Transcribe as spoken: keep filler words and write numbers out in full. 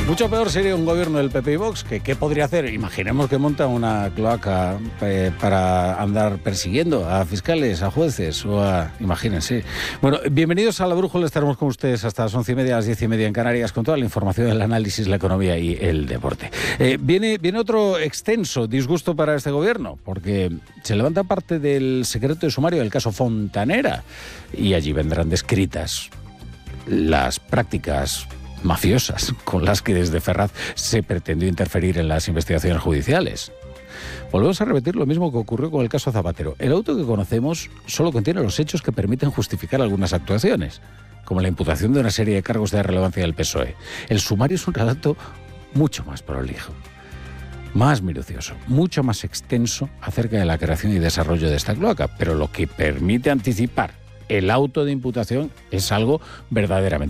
Mucho peor sería un gobierno del P P y Vox, que ¿qué podría hacer? Imaginemos que monta una cloaca eh, para andar persiguiendo a fiscales, a jueces, o a... Imagínense. Bueno, bienvenidos a La Brújula, estaremos con ustedes hasta las once y media, a las diez y media en Canarias, con toda la información, el análisis, la economía y el deporte. Eh, viene, viene otro extenso disgusto para este gobierno, porque se levanta parte del secreto de sumario del caso Fontanera, y allí vendrán descritas las prácticas mafiosas con las que desde Ferraz se pretendió interferir en las investigaciones judiciales. Volvemos a repetir lo mismo que ocurrió con el caso Zapatero. El auto que conocemos solo contiene los hechos que permiten justificar algunas actuaciones, como la imputación de una serie de cargos de relevancia del P S O E. El sumario es un relato mucho más prolijo, más minucioso, mucho más extenso acerca de la creación y desarrollo de esta cloaca, pero lo que permite anticipar el auto de imputación es algo verdaderamente